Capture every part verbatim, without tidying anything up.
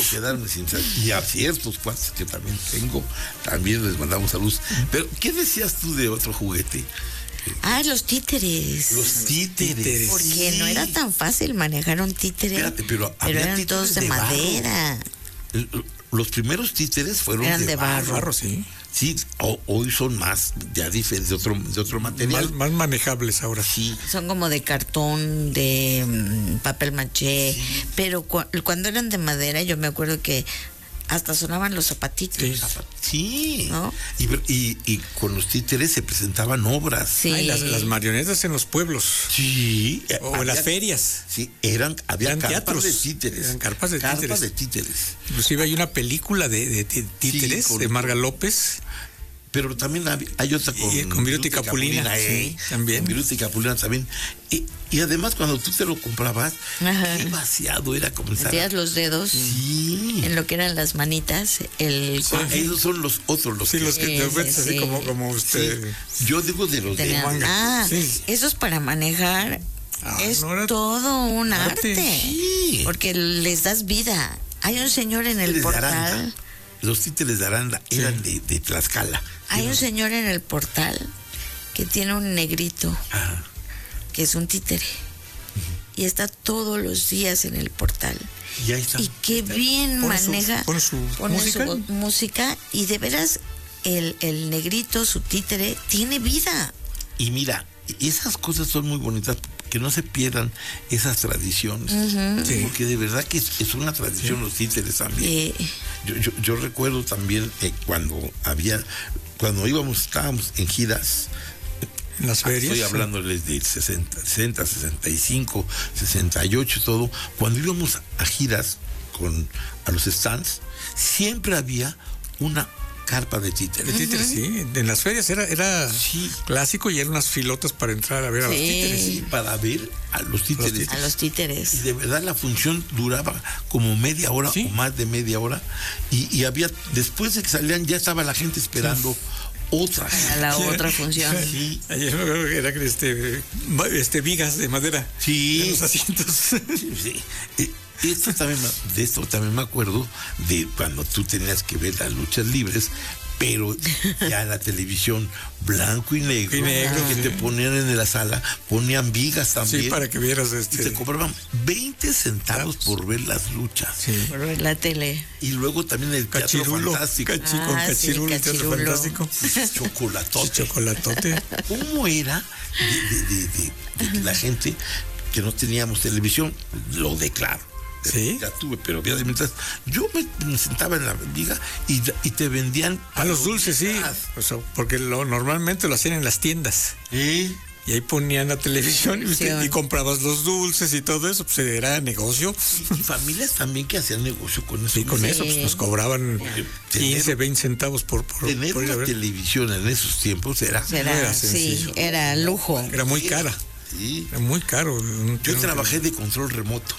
quedarme sin saber. Y a ciertos cuates que también tengo, también les mandamos saludos. Pero, ¿qué decías tú de otro juguete? Ah, los títeres. Los títeres. Porque sí. no era tan fácil manejar un títere. Espérate, pero, pero eran títeres todos de, de madera. Los primeros títeres fueron eran de, de barro. barro, sí. Sí, o, hoy son más, ya diferentes, de otro, de otro material. Más, más manejables ahora. Sí. Son como de cartón, de um, papel maché. Sí. Pero cu cuando eran de madera, yo me acuerdo que hasta sonaban los zapatitos. Sí, sí. ¿No? Y, y, y con los títeres se presentaban obras. Sí. Ay, las, las marionetas en los pueblos. Sí. O había, en las ferias. Sí, eran, había eran carpas teatros. de títeres. Eran carpas de carpas títeres. de títeres. Inclusive hay una película de, de, de títeres, sí, con, de Marga López. Pero también hay, hay otra con, y, con Viruta y Capulina, Capulina eh, sí, también. Con Viruta y Capulina también. Y, y además cuando tú te lo comprabas, ajá, qué vaciado era comenzar. Metías los dedos sí. en lo que eran las manitas. El sí, esos son los otros, los sí, que... los que te metes así como, como usted... Sí. Yo digo de los Tenían, de manga. Ah, sí. Esos para manejar ah, es no era... todo un arte. arte. Sí. Porque les das vida. Hay un señor en el portal... Los títeres de Aranda sí. eran de, de Tlaxcala. Hay ¿sí? un señor en el portal que tiene un negrito, ajá, que es un títere. Uh-huh. Y está todos los días en el portal. Y, ahí está, y qué está. bien pone maneja. Su, pone su, pone música. su música. Y de veras, el, el negrito, su títere, tiene vida. Y mira, esas cosas son muy bonitas. Que no se pierdan esas tradiciones. Uh-huh. Sí. Porque de verdad que es, es una tradición, sí, los títeres también. Sí. Yo, yo, yo recuerdo también eh, cuando había, cuando íbamos, estábamos en giras. En las ferias. Estoy hablándoles de sesenta, sesenta, sesenta y cinco, sesenta y ocho, todo. Cuando íbamos a giras con a los stands, siempre había una carpa de títeres. De títeres, uh-huh, sí. En las ferias era, era sí, clásico y eran unas filotas para entrar a ver sí, a los títeres. Sí, para ver a los títeres. Los títeres. A los títeres. Y de verdad la función duraba como media hora, ¿sí?, o más de media hora. Y, y había, después de que salían, ya estaba la gente esperando. Sí. Otra. A la otra función. Sí. Ayer me acuerdo que era este, este vigas de madera. Sí. En los asientos. Sí, sí. Eh, Esto también, de esto también me acuerdo de cuando tú tenías que ver las luchas libres, pero ya en la televisión blanco y negro, y negro que sí. te ponían en la sala, ponían vigas también. Sí, para que vieras este. Y te cobraban veinte centavos Claps. por ver las luchas. Sí. Por ver la tele. Y luego también el Teatro Cachirulo, Fantástico. Cachi, con ah, Cachirulo, sí, el Teatro Cachirulo. Fantástico. Chocolatote. Sí, chocolatote. ¿Cómo era de, de, de, de, de que la gente que no teníamos televisión? Lo declaro. Sí. Ya tuve, pero había de mientras yo me, me sentaba en la viga y, y te vendían a los dulces, sí, o sea, porque lo, normalmente lo hacían en las tiendas. ¿Eh? Y ahí ponían la televisión y, usted, sí, y comprabas los dulces y todo eso, pues era negocio. Y, y familias también que hacían negocio con eso. Y con sí. eso pues nos cobraban sí. quince, veinte centavos por, por tener por ir una televisión en esos tiempos era, era, era sí, era lujo. Era muy cara. Sí. Era muy caro. Yo trabajé de control remoto.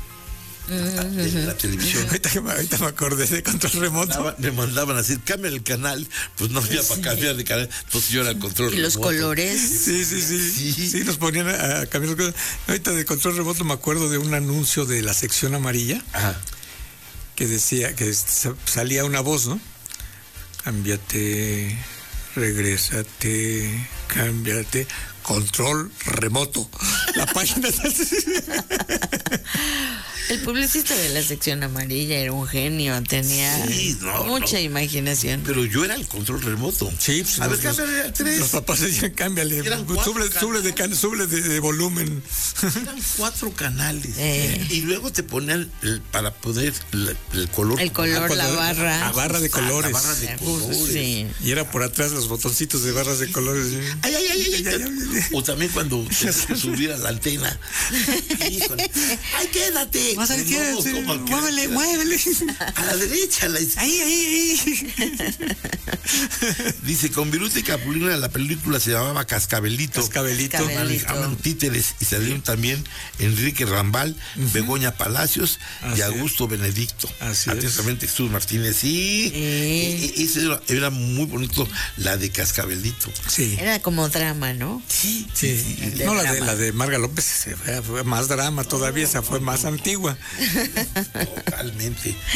Uh-huh. De la televisión. Ahorita, ahorita me acordé de control remoto. Me mandaban a decir, cambia el canal. Pues no había sí. para cambiar de canal. Entonces yo era el control y remoto. Y los colores. Sí, sí, sí. Sí, sí nos ponían a, a cambiar los colores. Ahorita de control remoto me acuerdo de un anuncio de la sección amarilla. Ajá. Que decía, que salía una voz, ¿no? Cámbiate, regrésate, cámbiate. Control remoto. La página. El publicista de la sección amarilla era un genio, tenía sí, no, mucha no. imaginación. Pero yo era el control remoto. Sí, pues a los, ver, cámbiale a tres. Los papás decían, cámbiale, suble, suble, de, can, suble de, de volumen. Eran cuatro canales. Eh. Y luego te ponían el, para poder el, el color. El color, la barra. La barra de colores. La barra de colores. Sí. Y era por atrás los botoncitos de barras de colores. Ay, ay, ay, ay, ay, ay. O también cuando tenías que subir a la antena. Híjole. ¡Ay, quédate! Vas a ver, quédate. No, muévele, muévele. A la derecha, a la izquierda. Ahí, ahí, ahí. Dice, con Viruta y Capulina la película se llamaba Cascabelito. Cascabelito. Manejaban títeres y salieron también Enrique Rambal, uh-huh. Begoña Palacios Así y Augusto es. Benedicto. Así Atentamente es. Jesús Martínez. Sí, eh. ese era, era muy bonito, la de Cascabelito. Sí. Era como drama, ¿no? Sí, sí. sí. De no, drama. la de, la de Marga López fue más drama todavía, esa fue más antigua. Totalmente.